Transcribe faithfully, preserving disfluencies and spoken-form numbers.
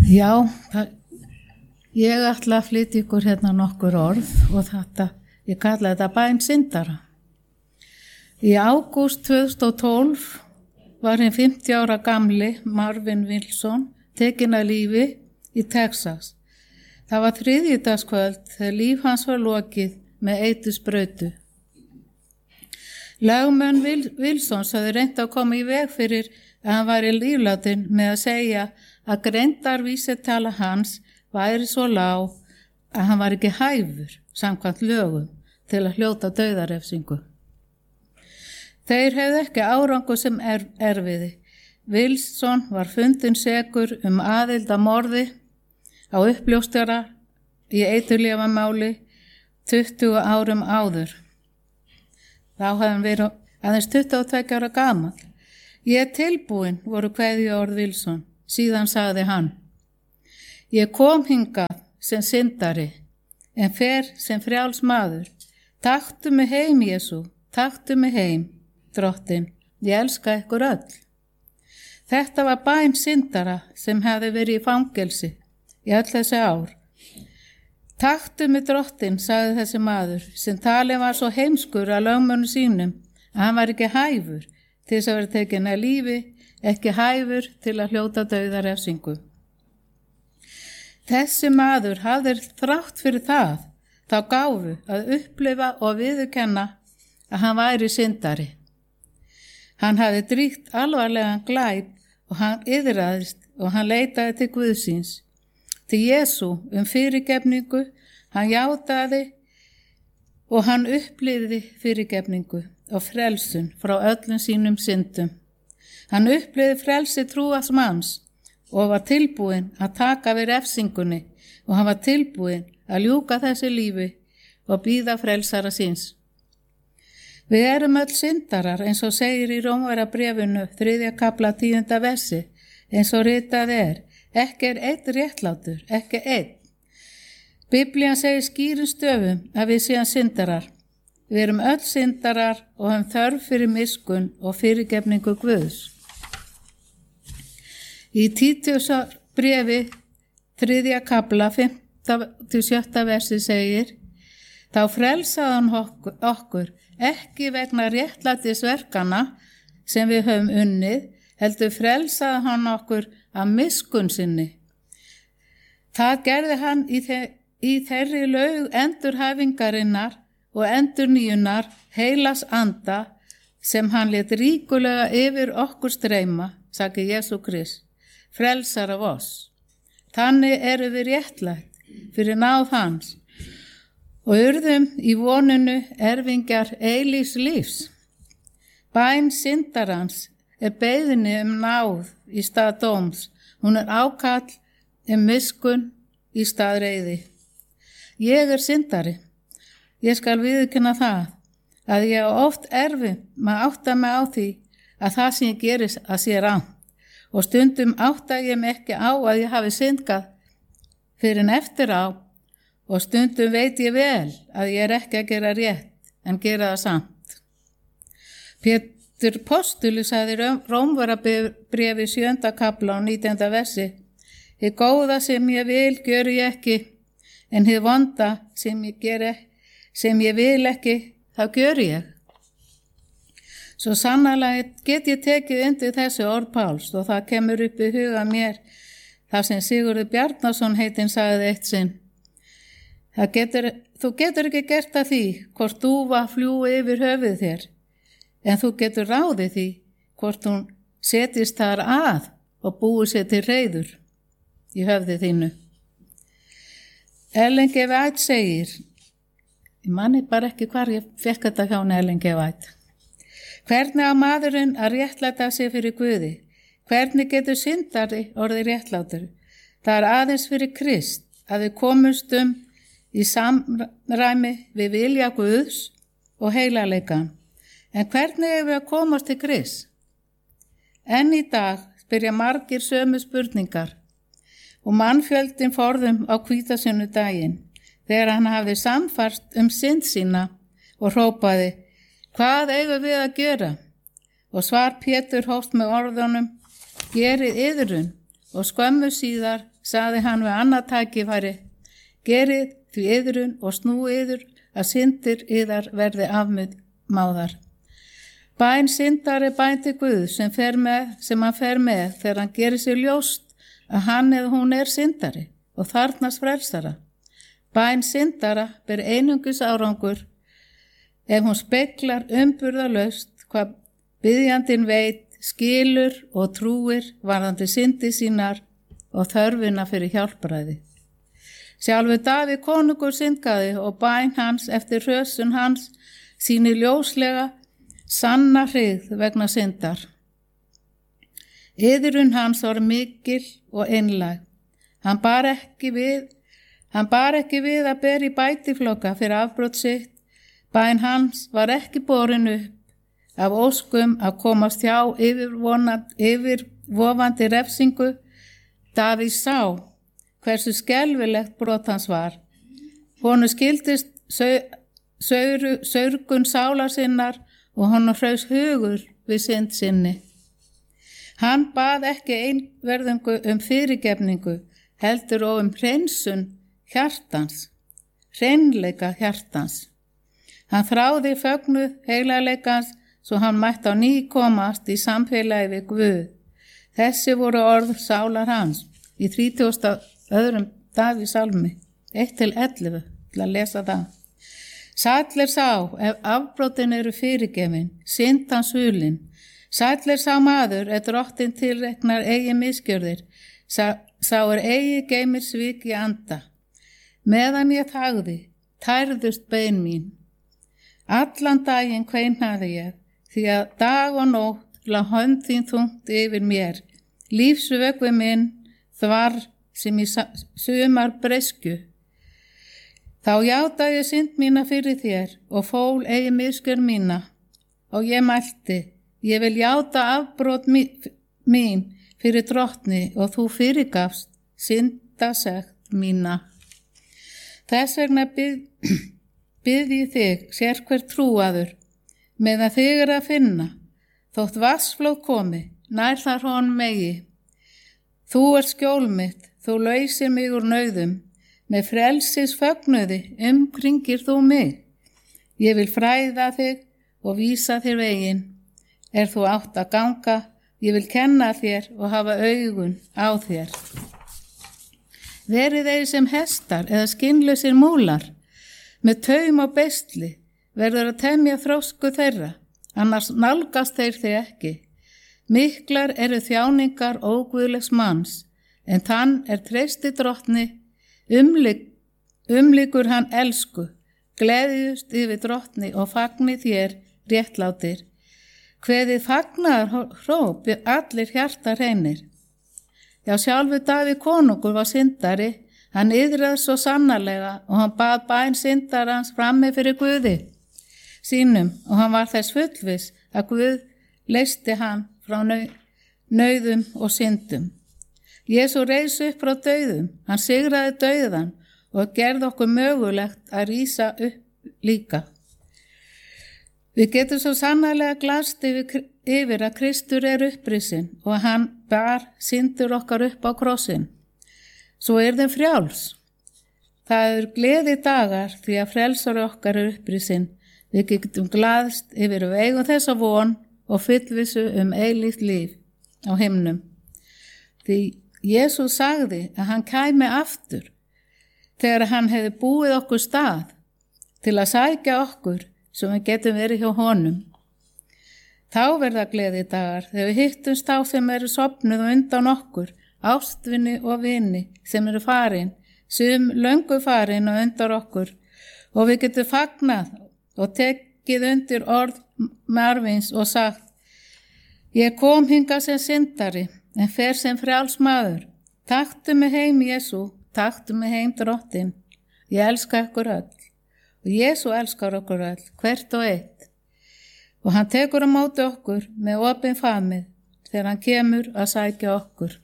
Já, það, ég ætla að flytja ykkur hérna nokkur orð og þetta, ég kalla þetta bæn syndara. Í ágúst tvö þúsund og tólf var hinn fimmtíu ára gamli Marvin Wilson tekinn af lífi í Texas. Það var þriðjudagskvöld þegar líf hans var lokið með eitusbrautu. Lögmenn Wilsons hafði reynt að koma í veg fyrir að hann var í líflátin með að segja að greindarvísitala hans væri svo lág að hann var ekki hæfur samkvæmt lögum til að hljóta dauðarefsingu. Þeir hefðu ekki árangur sem er, erfiði. Wilson var fundinn sekur um aðild að morði á uppljóstara í eiturlyfjamáli tuttugu árum áður. Þá hafði hann verið aðeins tuttugu og tveggja ára gamall. Ég er tilbúinn, voru kveðjuorð Wilson. Síðan sagði hann: Ég kom hingað sem syndari, en fer sem frjáls maður. Taktu mig heim, Jesú, taktu mig heim, Drottinn, ég elska ykkur öll. Þetta var bæn syndara sem hefði verið í fangelsi í öll þessi ár. Taktu mig, Drottinn, sagði þessi maður, sem talið var svo heimskur að lögmönnum sínum að hann var ekki hæfur til þess að vera tekinn af lífi, ekki hæfur til að hljóta dauðarefsingu. Þessi maður hafði þrátt fyrir það, þá gáfu að upplifa og viðurkenna að hann væri syndari. Hann hafði dríkt alvarlegan glæp og hann iðraðist og hann leitaði til Guðsins. Til Jesú um fyrirgefningu, hann játaði og hann upplifði fyrirgefningu og frelsun frá öllum sínum syndum. Hann upplifði frelsi trúas manns og var tilbúinn að taka við refsingunni og hann var tilbúinn að ljúka þessu lífi og bíða frelsara síns. Við erum öll syndarar eins og segir í Rómverjabréfinu þriðja kafla tíunda versi, eins og ritað er, ekki er einn réttlátur, ekki einn. Biblían segir skýrum stöfum að við séum syndarar. Við erum öll syndarar og höfum þörf fyrir miskunn og fyrirgefningu Guðs. Í Títusbréfi þriðja kafla fimmta til sjötta versi segir: Þá frelsaði hann okkur, okkur ekki vegna réttlætisverkana sem við höfum unnið, heldur frelsaði hann okkur af miskunn sinni. Það gerði hann í, þe í þeirri laug endurhæfingarinnar og endurnýjunar heilas anda sem hann lét ríkulega yfir okkur streyma, sagði Jesú Krist, frelsar af oss. Þannig eru við réttlætt fyrir náð hans og urðum í voninu erfingjar eilífs lífs. Bæn syndarans er beiðni um náð í stað dóms. Hún er ákall um miskunn í stað reiði. Ég er syndari. Ég skal viðurkenna það að ég á oft erfi með átta mig á því að það sem ég gerir að sé rangt og stundum átta ég mig ekki á að ég hafi syndgað fyrir en eftir á og stundum veit ég vel að ég er ekki að gera rétt en gera það samt. Pétur postuli sagði í Rómverjabréfi sjöunda kafla og nítjánda versi: Hið góða sem ég vil gjöri ég ekki, en hið vonda sem ég geri, sem ég vil ekki, þá gjöri ég. Svo sannarlega get ég tekið undir þessi orð Páls og það kemur upp í huga mér þar sem Sigurður Bjarnason heitinn sagði eitt sinn: Það getur, þú getur ekki gert að því hvort dúfa fljúi yfir höfuð þér, en þú getur ráðið því hvort hún setjist þar að og búi sér til reiður í höfði þínu. Ellen G. White segir, ég manni bara ekki hvar ég fekk þetta hjá Ellen G. White: Hvernig á maðurinn að réttlæta sig fyrir Guði? Hvernig getur syndari orðið réttlátur? Það er aðeins fyrir Krist að við komumst um í samræmi við vilja Guðs og heilaleikan. En hvernig er við að komast til Krist? Enn í dag spyrja margir sömu spurningar og mannfjöldin forðum á hvítasunudaginn þegar hann hafði samfært um synd sína og hrópaði: Hvað eigum við að gera? Og svar Pétur hófst með orðunum: Gerið iðrun og skömmu síðar sagði hann við annað tækifæri: gerið því yðrun og snúið yður að syndir yðar verði afmáðar. Bæn syndari bæn til Guð sem, fer með, sem hann fer með þegar hann gerir sér ljóst að hann eða hún er syndari og þarfnast frelsara. Bæn syndara ber einungis árangur ef hún speklar umburðarlaust hvað biðjandinn veit, skilur og trúir varðandi syndi sínar og þörfina fyrir hjálpræði. Sjálfur Davíð konungur syndgaði og bæn hans eftir hrösun hans sýnir ljóslega sanna hryggð vegna syndar. Iðrun hans var mikil og einlæg. Hann bar ekki við, hann bar ekki við að bera í bætifloka fyrir afbrot sitt. Bæn hans var ekki borin upp af óskum að komast hjá yfirvofandi refsingu. Davíð sá hversu skelfilegt brot hans var. Honum skildist saurgun sálar sinnar og honum hraus hugur við synd sinni. Hann bað ekki einverðingu um fyrirgefningu, heldur og um hreinsun hjartans, hreinleika hjartans. Hann þráði fögnuð heilagleikans svo hann mætti á ný komast í samfélagi við Guð. Þessi voru orð sálar hans í þrítugasta öðrum Davíðs sálmi, eitt til ellefu, til að lesa það. Sæll er sá ef afbrotin eru fyrirgefin, synd hans hulin. Sæll er sá maður ef drottin tilreknar eigi misgjörðir, sá, sá er eigi geymir svik í anda. Meðan ég þagði, tærðust bein mín. Allan daginn kveinaði ég, því að dag og nótt lá hönd þín þungt yfir mér. Lífsvökvi minn þvar sem í sumar bresku. Þá játaði ég synd mína fyrir þér og fól eigi misgjörð mína. Og ég mælti, ég vil játa afbrot mín fyrir drottni og þú fyrirgafst syndasekt mína. Þess vegna bið, bið ég þig, sér hver trúaður, meðan þig er að finna, þótt vatnsflóð komi, nær þar honum megi. Þú ert skjól mitt, þú lausir mig úr nauðum, með frelsis fögnuði umkringir þú mig. Ég vil fræða þig og vísa þér veginn. Er þú átt að ganga, ég vil kenna þér og hafa augun á þér. Verið þeir sem hestar eða skinnlausir múlar, með taum og bestli, verður að temja þrósku þeirra, annars nálgast þeir þig ekki. Miklar eru þjáningar óguðlegs manns, en þann er treysti drottni, umlik, umlikur hann elsku, gleðjust yfir drottni og fagni þér réttlátir. Kveðið fagnar hróp allir hjarta hreinir. Já, sjálfur Davíð konungur var syndari, hann iðraði svo sannarlega og hann bað bæn syndarans frammi fyrir Guði sínum og hann var þess fullviss að Guð leysti hann frá nauðum og syndum. Jesú reis upp frá dauðum, hann sigraði dauðan og gerði okkur mögulegt að rísa upp líka. Við getum svo sannarlega glast yfir, yfir að Kristur er upprisinn og hann bar syndur okkar upp á krossin. Svo er þeim frjáls. Það er gleði dagar því að frelsari okkar er upprisinn. Við getum glaðst yfir að eigum þessa von og fullvissu um eilíft líf á himnum. Því Jesús sagði að hann kæmi aftur þegar hann hefði búið okkur stað til að sækja okkur sem við getum verið hjá honum. Þá verða gleði dagar þegar við hittumst á sem eru sofnuð og undan okkur, ástvinni og vini sem eru farin, sum löngu farin og undan okkur og við getum fagnað og tekið undir orð Marvins og sagt: Ég kom hingað sem syndari, en fer sem frjáls maður. Taktu mig heim, Jesú, taktu mig heim, drottin. Ég elska ykkur öll. Og Jesú elskar okkur öll, hvert og eitt. Og hann tekur á móti okkur með opin faðmið þegar hann kemur að sækja okkur.